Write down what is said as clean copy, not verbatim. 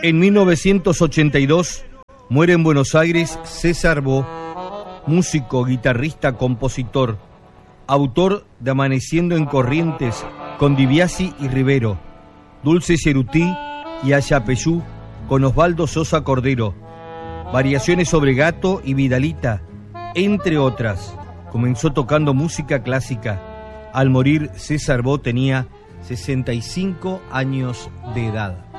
En 1982 muere en Buenos Aires César Bo, músico, guitarrista, compositor, autor de Amaneciendo en Corrientes con DiBiase y Rivero, Dulce Cerutí y Ayapeyú con Osvaldo Sosa Cordero, Variaciones sobre Gato y Vidalita, entre otras. Comenzó tocando música clásica. Al morir, César Bo tenía 65 años de edad.